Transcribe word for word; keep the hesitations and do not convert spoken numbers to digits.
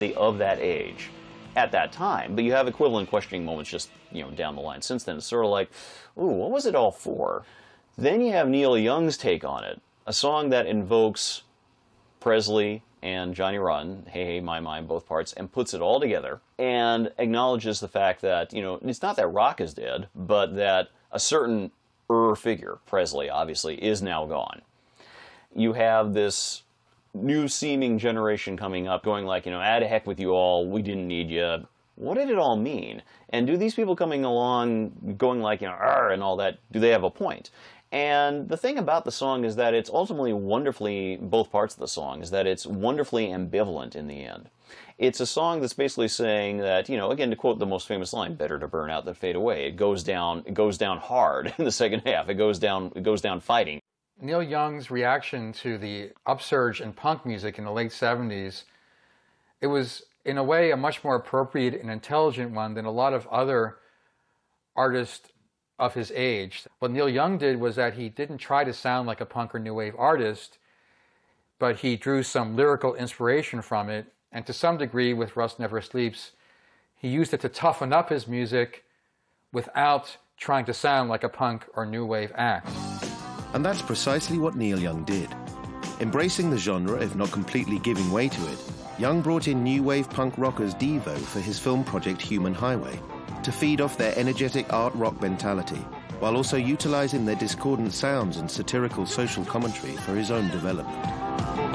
of that age at that time, but you have equivalent questioning moments just, you know, down the line since then. It's sort of like, ooh, what was it all for? Then you have Neil Young's take on it, a song that invokes Presley and Johnny Rotten, Hey Hey My My, both parts, and puts it all together and acknowledges the fact that, you know, it's not that rock is dead, but that a certain er figure, Presley, obviously, is now gone. You have this new seeming generation coming up going like, you know, ah, to heck with you all, we didn't need you. What did it all mean? And do these people coming along going like, you know, Arr, and all that, do they have a point? And the thing about the song is that it's ultimately wonderfully, both parts of the song, is that it's wonderfully ambivalent in the end. It's a song that's basically saying that, you know, again, to quote the most famous line, better to burn out than fade away. It goes down, it goes down hard in the second half. It goes down, it goes down fighting. Neil Young's reaction to the upsurge in punk music in the late seventies, it was, in a way, a much more appropriate and intelligent one than a lot of other artists of his age. What Neil Young did was that he didn't try to sound like a punk or new wave artist, but he drew some lyrical inspiration from it, and to some degree, with Rust Never Sleeps, he used it to toughen up his music without trying to sound like a punk or new wave act. And that's precisely what Neil Young did. Embracing the genre, if not completely giving way to it, Young brought in new wave punk rockers Devo for his film project Human Highway, to feed off their energetic art rock mentality, while also utilizing their discordant sounds and satirical social commentary for his own development.